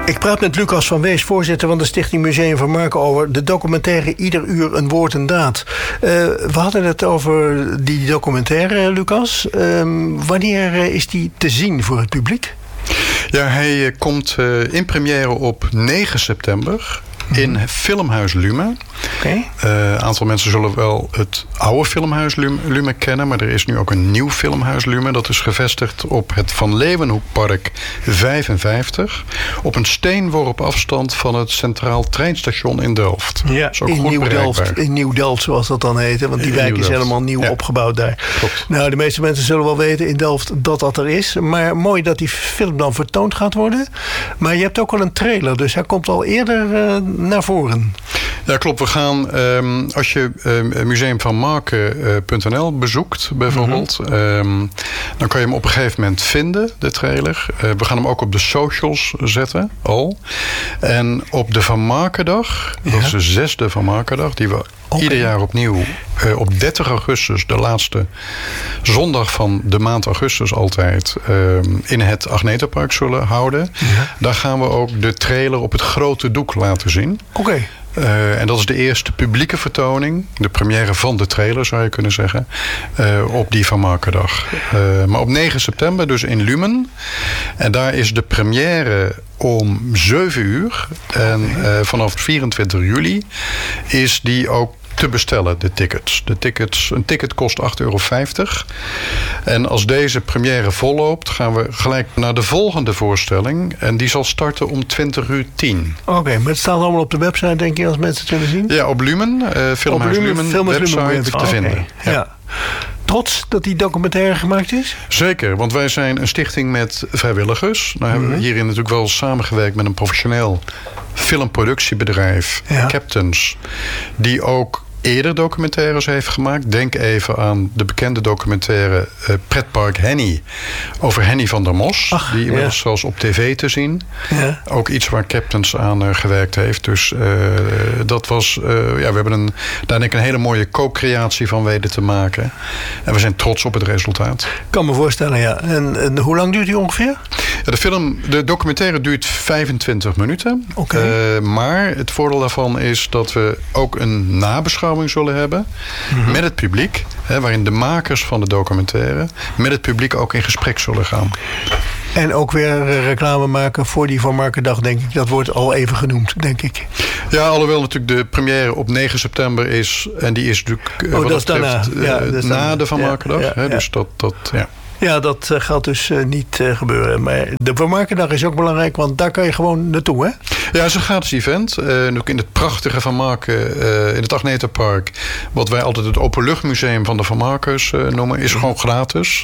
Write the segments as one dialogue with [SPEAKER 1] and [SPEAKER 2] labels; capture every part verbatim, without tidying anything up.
[SPEAKER 1] Ik praat met Lucas van Wees, voorzitter van de Stichting Museum van Marken, over de documentaire Ieder uur een woord en daad. Uh, we hadden het over die documentaire, Lucas. Uh, wanneer uh, is die te zien voor het publiek?
[SPEAKER 2] Ja, hij komt uh, in première op negen september. In Filmhuis Lume.
[SPEAKER 1] Okay.
[SPEAKER 2] Uh, een aantal mensen zullen wel het oude Filmhuis Lume kennen, maar er is nu ook een nieuw Filmhuis Lume. Dat is gevestigd op het Van Leeuwenhoekpark vijfenvijftig. Op een steenworp afstand van het Centraal Treinstation in Delft.
[SPEAKER 1] Ja, in Nieuw-Delft, in Nieuw-Delft zoals dat dan heet. Want die in wijk is helemaal nieuw ja. opgebouwd daar.
[SPEAKER 2] Klopt.
[SPEAKER 1] Nou, de meeste mensen zullen wel weten in Delft dat dat er is. Maar mooi dat die film dan vertoond gaat worden. Maar je hebt ook al een trailer, dus hij komt al eerder uh, naar voren.
[SPEAKER 2] Ja, klopt. We gaan, um, als je um, museum van marken punt n l bezoekt bijvoorbeeld, mm-hmm. um, dan kan je hem op een gegeven moment vinden, de trailer. Uh, we gaan hem ook op de socials zetten, al. En op de Van Markendag, ja. dat is de zesde Van Markendag, die we okay. ieder jaar opnieuw uh, op dertig augustus, de laatste zondag van de maand augustus altijd, uh, in het Agnetapark zullen houden. Ja. Daar gaan we ook de trailer op het grote doek laten zien.
[SPEAKER 1] Oké. Okay.
[SPEAKER 2] Uh, en dat is de eerste publieke vertoning, de première van de trailer zou je kunnen zeggen, uh, op die Van Markendag. Uh, maar op negen september dus in Lumen. En daar is de première om zeven uur. En uh, vanaf vierentwintig juli is die ook te bestellen, de tickets. De tickets. Een ticket kost acht euro vijftig. En als deze première volloopt, gaan we gelijk naar de volgende voorstelling. En die zal starten om twintig uur tien.
[SPEAKER 1] Oké, okay, maar het staat allemaal op de website, denk je, als mensen het willen zien?
[SPEAKER 2] Ja, op Lumen. Uh, Filmhuis Lumen, Lumen, Filmhuis website Lumen te oh, vinden.
[SPEAKER 1] Okay. Ja. ja. Trots dat die documentaire gemaakt is?
[SPEAKER 2] Zeker, want wij zijn een stichting met vrijwilligers. Nou hebben mm-hmm. we hierin natuurlijk wel samengewerkt met een professioneel filmproductiebedrijf, ja. Captains, die ook eerder documentaires heeft gemaakt. Denk even aan de bekende documentaire uh, Pretpark Henny over Henny van der Mos. Ach, die inmiddels ja. zelfs op tv te zien. Ja. Ook iets waar Captains aan uh, gewerkt heeft. Dus uh, dat was, uh, ja, we hebben een, daar denk ik een hele mooie co-creatie van weten te maken. En we zijn trots op het resultaat.
[SPEAKER 1] Ik kan me voorstellen, ja. En, en hoe lang duurt die ongeveer?
[SPEAKER 2] Ja, de film, de documentaire duurt vijfentwintig minuten.
[SPEAKER 1] Okay.
[SPEAKER 2] Uh, maar het voordeel daarvan is dat we ook een nabeschouwing zullen hebben mm-hmm. met het publiek, hè, waarin de makers van de documentaire met het publiek ook in gesprek zullen gaan.
[SPEAKER 1] En ook weer reclame maken voor die Van Markendag, denk ik. Dat wordt al even genoemd, denk ik.
[SPEAKER 2] Ja, alhoewel natuurlijk de première op negen september is. En die is natuurlijk
[SPEAKER 1] oh, wat dat is betreft, daarna. Ja,
[SPEAKER 2] uh,
[SPEAKER 1] dat is
[SPEAKER 2] na
[SPEAKER 1] daarna.
[SPEAKER 2] de Van Markendag.
[SPEAKER 1] Ja, ja,
[SPEAKER 2] hè,
[SPEAKER 1] ja.
[SPEAKER 2] Dus dat, dat ja.
[SPEAKER 1] Ja, dat uh, gaat dus uh, niet uh, gebeuren. Maar de Van Markendag is ook belangrijk, want daar kan je gewoon naartoe, hè?
[SPEAKER 2] Ja, het is een gratis event. Uh, ook in het prachtige Van Marken, uh, in het Agnetapark, wat wij altijd het openluchtmuseum van de Van Markens uh, noemen, is gewoon gratis.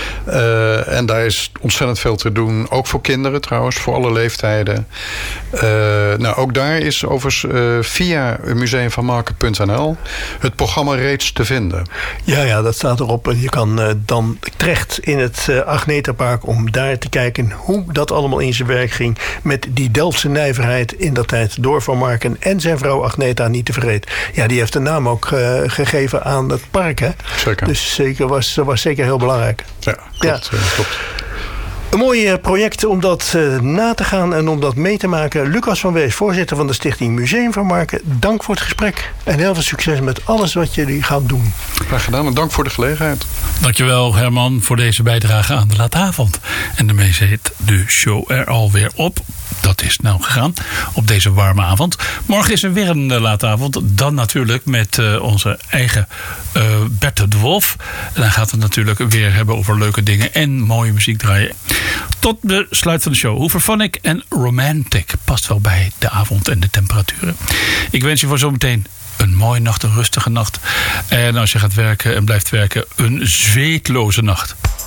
[SPEAKER 2] Uh, en daar is ontzettend veel te doen. Ook voor kinderen trouwens, voor alle leeftijden. Uh, nou, ook daar is overigens uh, via museum van marken punt n l het programma reeds te vinden.
[SPEAKER 1] Ja, ja, dat staat erop. En je kan uh, dan terecht in het uh, Agnetapark om daar te kijken hoe dat allemaal in zijn werk ging met die Delftse nijverheid in dat tijd door Van Marken en zijn vrouw Agneta niet te vergeten. Ja, die heeft de naam ook uh, gegeven aan het park, hè?
[SPEAKER 2] Zeker.
[SPEAKER 1] Dus zeker was, was zeker heel belangrijk.
[SPEAKER 2] Ja, klopt. Ja. klopt.
[SPEAKER 1] Een mooi project om dat uh, na te gaan en om dat mee te maken. Lucas van Wees, voorzitter van de Stichting Museum van Marken. Dank voor het gesprek en heel veel succes met alles wat jullie gaan doen.
[SPEAKER 2] Graag gedaan en dank voor de gelegenheid.
[SPEAKER 3] Dankjewel Herman voor deze bijdrage aan de late avond. En daarmee zit de show er alweer op. Dat is nou gegaan op deze warme avond. Morgen is er weer een uh, late avond. Dan natuurlijk met uh, onze eigen uh, Bert de Wolf. En dan gaat het natuurlijk weer hebben over leuke dingen en mooie muziek draaien. Tot de sluit van de show. Hooverphonic en Romantic past wel bij de avond en de temperaturen. Ik wens je voor zometeen een mooie nacht, een rustige nacht. En als je gaat werken en blijft werken, een zweetloze nacht.